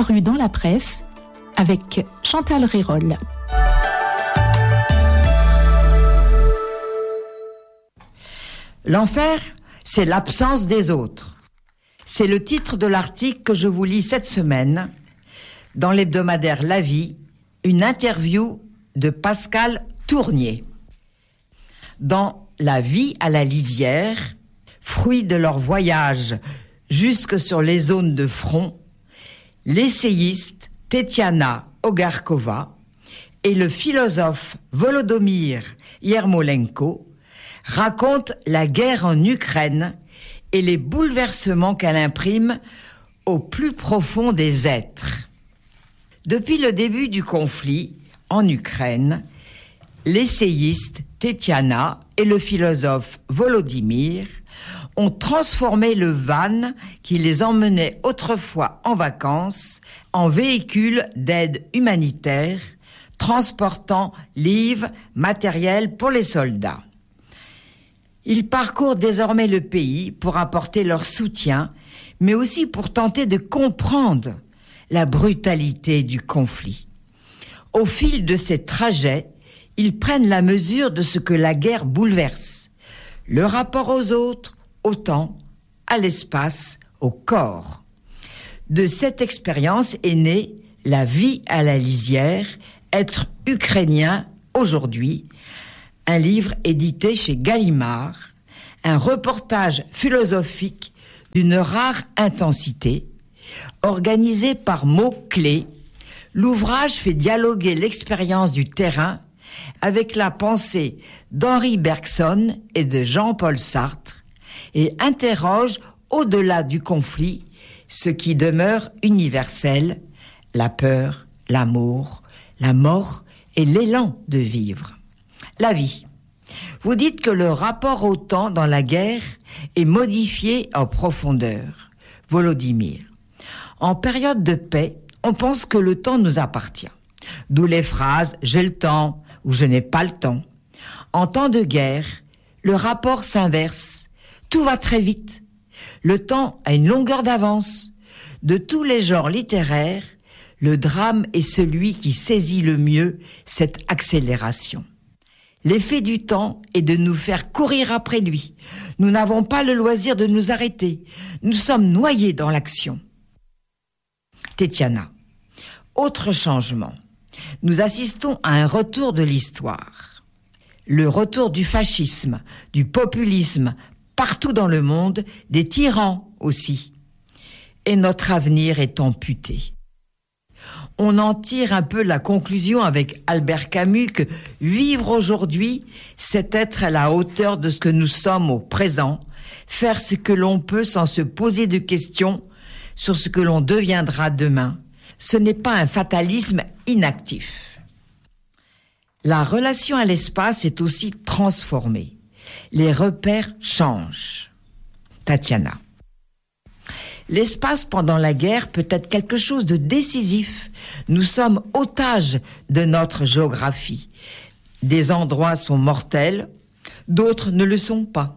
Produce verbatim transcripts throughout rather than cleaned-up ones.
paru dans la presse avec Chantal Rérol. L'enfer, c'est l'absence des autres. C'est le titre de l'article que je vous lis cette semaine dans l'hebdomadaire La Vie, une interview de Pascal Tournier. Dans La vie à la lisière, fruit de leur voyage jusque sur les zones de front, l'essayiste Tetiana Ogarkova et le philosophe Volodymyr Yermolenko racontent la guerre en Ukraine et les bouleversements qu'elle imprime au plus profond des êtres. Depuis le début du conflit en Ukraine, l'essayiste Tetiana et le philosophe Volodymyr ont transformé le van qui les emmenait autrefois en vacances en véhicule d'aide humanitaire, transportant livres, matériel pour les soldats. Ils parcourent désormais le pays pour apporter leur soutien, mais aussi pour tenter de comprendre la brutalité du conflit. Au fil de ces trajets, ils prennent la mesure de ce que la guerre bouleverse, le rapport aux autres, au temps, à l'espace, au corps. De cette expérience est née La vie à la lisière, être ukrainien aujourd'hui, un livre édité chez Gallimard, un reportage philosophique d'une rare intensité, organisé par mots-clés. L'ouvrage fait dialoguer l'expérience du terrain avec la pensée d'Henri Bergson et de Jean-Paul Sartre et interroge au-delà du conflit ce qui demeure universel, la peur, l'amour, la mort et l'élan de vivre. La vie. Vous dites que le rapport au temps dans la guerre est modifié en profondeur. Volodymyr. En période de paix, on pense que le temps nous appartient. D'où les phrases « j'ai le temps » ou « je n'ai pas le temps ». En temps de guerre, le rapport s'inverse. Tout va très vite. Le temps a une longueur d'avance. De tous les genres littéraires, le drame est celui qui saisit le mieux cette accélération. L'effet du temps est de nous faire courir après lui. Nous n'avons pas le loisir de nous arrêter. Nous sommes noyés dans l'action. Tetiana. Autre changement. Nous assistons à un retour de l'histoire. Le retour du fascisme, du populisme, partout dans le monde, des tyrans aussi. Et notre avenir est amputé. On en tire un peu la conclusion avec Albert Camus que vivre aujourd'hui, c'est être à la hauteur de ce que nous sommes au présent, faire ce que l'on peut sans se poser de questions sur ce que l'on deviendra demain. Ce n'est pas un fatalisme inactif. La relation à l'espace est aussi transformée. Les repères changent. Tatiana. L'espace pendant la guerre peut être quelque chose de décisif. Nous sommes otages de notre géographie. Des endroits sont mortels, d'autres ne le sont pas.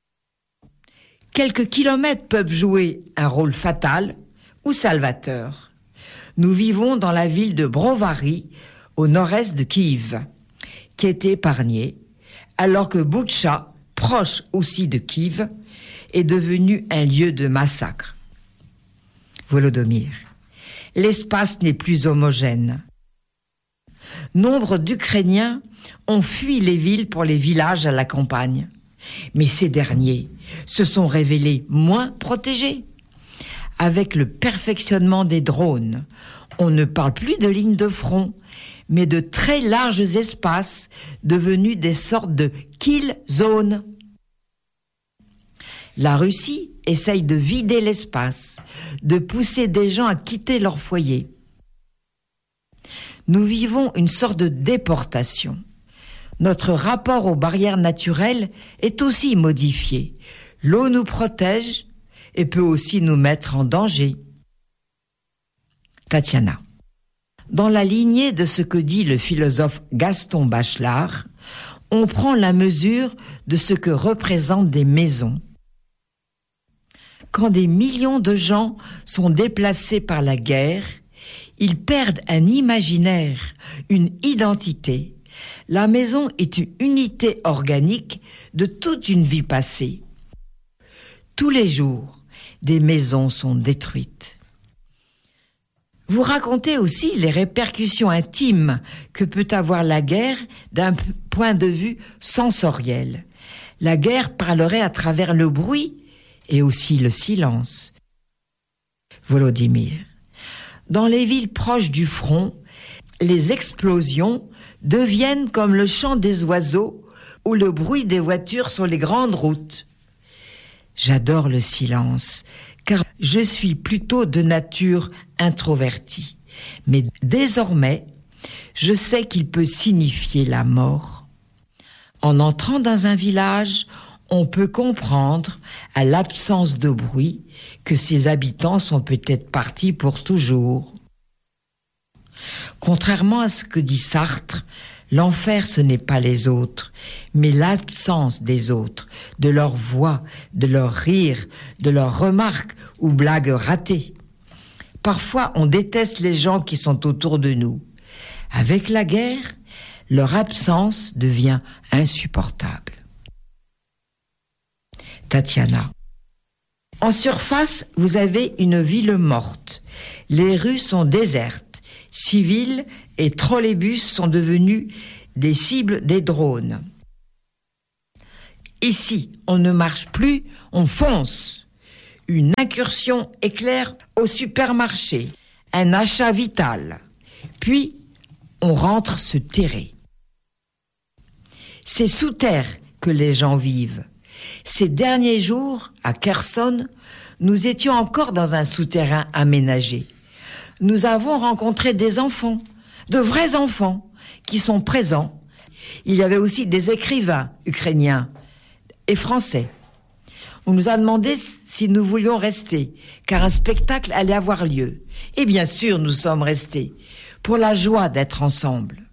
Quelques kilomètres peuvent jouer un rôle fatal ou salvateur. Nous vivons dans la ville de Brovary, au nord-est de Kiev, qui est épargnée, alors que Boutcha, proche aussi de Kiev, est devenu un lieu de massacre. Volodymyr. L'espace n'est plus homogène. Nombre d'Ukrainiens ont fui les villes pour les villages à la campagne. Mais ces derniers se sont révélés moins protégés. Avec le perfectionnement des drones, on ne parle plus de lignes de front, mais de très larges espaces devenus des sortes de kill zones. La Russie essaye de vider l'espace, de pousser des gens à quitter leur foyer. Nous vivons une sorte de déportation. Notre rapport aux barrières naturelles est aussi modifié. L'eau nous protège et peut aussi nous mettre en danger. Tatiana. Dans la lignée de ce que dit le philosophe Gaston Bachelard, on prend la mesure de ce que représentent des maisons. Quand des millions de gens sont déplacés par la guerre Ils perdent un imaginaire, une identité. La maison est une unité organique de toute une vie passée. Tous les jours, des maisons sont détruites. Vous racontez aussi les répercussions intimes que peut avoir la guerre d'un point de vue sensoriel. La guerre parlerait à travers le bruit et aussi le silence. Volodymyr. Dans les villes proches du front, les explosions deviennent comme le chant des oiseaux ou le bruit des voitures sur les grandes routes. J'adore le silence, car je suis plutôt de nature introvertie. Mais désormais, je sais qu'il peut signifier la mort. En entrant dans un village, on peut comprendre, à l'absence de bruit, que ses habitants sont peut-être partis pour toujours. Contrairement à ce que dit Sartre, l'enfer ce n'est pas les autres, mais l'absence des autres, de leur voix, de leur rire, de leurs remarques ou blagues ratées. Parfois, on déteste les gens qui sont autour de nous. Avec la guerre, leur absence devient insupportable. Tatiana. En surface, vous avez une ville morte. Les rues sont désertes. Civils et trolleybus sont devenus des cibles des drones. Ici, on ne marche plus, on fonce. Une incursion éclair au supermarché, un achat vital. Puis, on rentre se terrer. C'est sous terre que les gens vivent. Ces derniers jours, à Kherson, nous étions encore dans un souterrain aménagé. Nous avons rencontré des enfants, de vrais enfants, qui sont présents. Il y avait aussi des écrivains ukrainiens et français. On nous a demandé si nous voulions rester, car un spectacle allait avoir lieu. Et bien sûr, nous sommes restés, pour la joie d'être ensemble.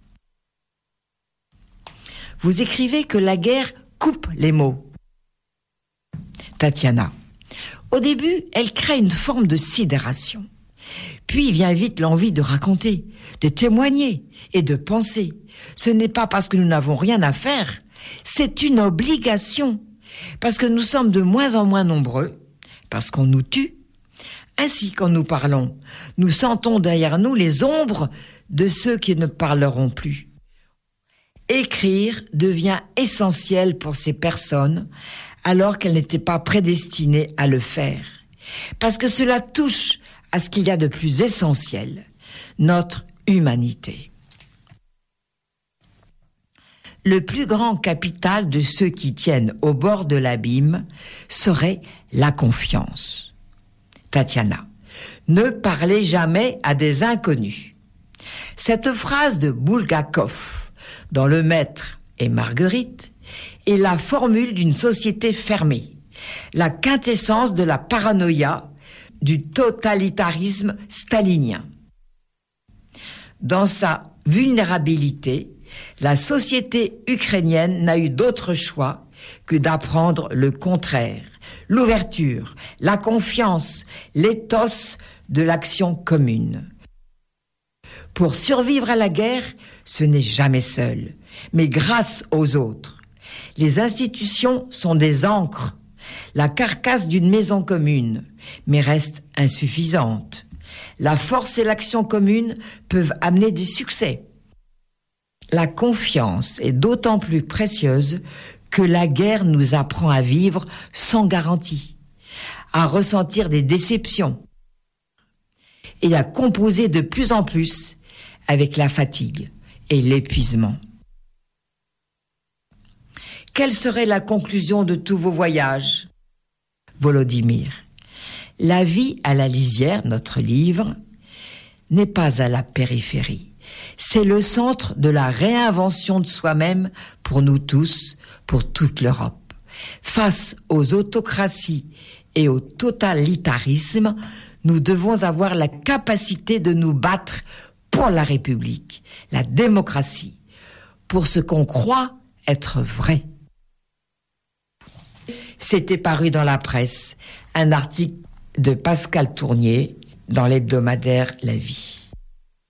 Vous écrivez que la guerre coupe les mots. Tatiana. Au début, elle crée une forme de sidération. Puis vient vite l'envie de raconter, de témoigner et de penser. Ce n'est pas parce que nous n'avons rien à faire, c'est une obligation. Parce que nous sommes de moins en moins nombreux, parce qu'on nous tue. Ainsi, quand nous parlons, nous sentons derrière nous les ombres de ceux qui ne parleront plus. Écrire devient essentiel pour ces personnes, alors qu'elles n'étaient pas prédestinées à le faire. Parce que cela touche à ce qu'il y a de plus essentiel, notre humanité. Le plus grand capital de ceux qui tiennent au bord de l'abîme serait la confiance. Tatiana. Ne parlez jamais à des inconnus. Cette phrase de Bulgakov dans Le Maître et Marguerite est la formule d'une société fermée, la quintessence de la paranoïa, du totalitarisme stalinien. Dans sa vulnérabilité, la société ukrainienne n'a eu d'autre choix que d'apprendre le contraire, l'ouverture, la confiance, l'éthos de l'action commune. Pour survivre à la guerre, ce n'est jamais seul, mais grâce aux autres. Les institutions sont des ancres, la carcasse d'une maison commune, mais restent insuffisantes. La force et l'action commune peuvent amener des succès. La confiance est d'autant plus précieuse que la guerre nous apprend à vivre sans garantie, à ressentir des déceptions et à composer de plus en plus avec la fatigue et l'épuisement. Quelle serait la conclusion de tous vos voyages ? Volodymyr. La vie à la lisière, notre livre, n'est pas à la périphérie. C'est le centre de la réinvention de soi-même pour nous tous, pour toute l'Europe. Face aux autocraties et au totalitarisme, nous devons avoir la capacité de nous battre pour la République, la démocratie, pour ce qu'on croit être vrai. C'était paru dans la presse un article de Pascal Tournier dans l'hebdomadaire La Vie.